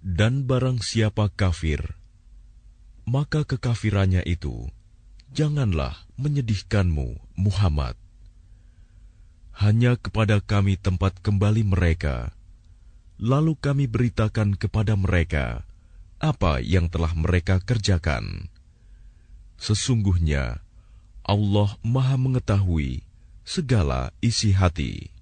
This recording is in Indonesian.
Dan barang siapa kafir, maka kekafirannya itu janganlah menyedihkanmu, Muhammad. Hanya kepada kami tempat kembali mereka, lalu kami beritakan kepada mereka apa yang telah mereka kerjakan. Sesungguhnya Allah Maha mengetahui segala isi hati.